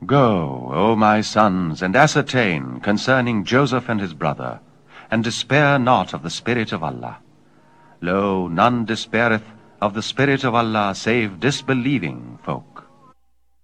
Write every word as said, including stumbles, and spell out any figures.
Go, O my sons, and ascertain concerning Joseph and his brother, and despair not of the Spirit of Allah. Lo, none despaireth of the Spirit of Allah save disbelieving folk.